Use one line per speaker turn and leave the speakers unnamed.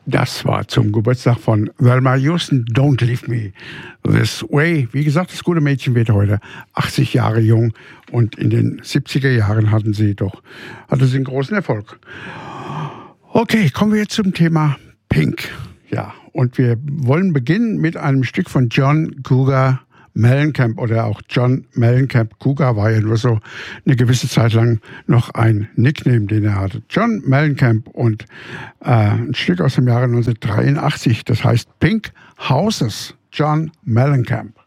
Das war zum Geburtstag von Thelma Houston, Don't Leave Me This Way. Wie gesagt, das gute Mädchen wird heute 80 Jahre jung und in den 70er Jahren hatte sie einen großen Erfolg. Okay, kommen wir jetzt zum Thema Pink. Ja, und wir wollen beginnen mit einem Stück von John Cougar Mellencamp oder auch John Mellencamp. Cougar war ja nur so eine gewisse Zeit lang noch ein Nickname, den er hatte. John Mellencamp und ein Stück aus dem Jahre 1983, das heißt Pink Houses, John Mellencamp.